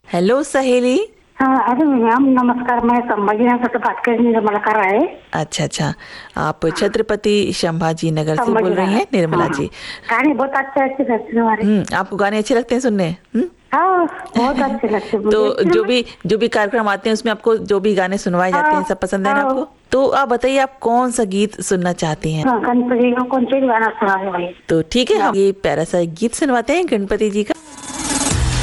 Hello सहेली। हाँ, अरे मैम नमस्कार। मैं संभाजीनगर से बात कर रही हूँ, निर्मला कर रहा है। अच्छा अच्छा, आप छत्रपति संभाजी नगर से बोल रही हैं संभाजीनगर। निर्मला हाँ, जी। गाने बहुत अच्छे लगते हैं हमारे। आपको गाने अच्छे लगते हैं सुनने? हाँ, बहुत अच्छे लगते हैं मुझे तो actually में। जो भी कार्यक्रम आते हैं उसमें आपको जो भी गाने सुनवाए जाते हाँ हैं सब पसंद है ना हाँ आपको? तो आप बताइए, आप कौन सा गीत सुनना चाहती हैं? हाँ, गणपति का कौन सा गाना सुना है भाई? तो ठीक है, हाँ। हम ये प्यारा सा गीत सुनवाते हैं गणपति जी का।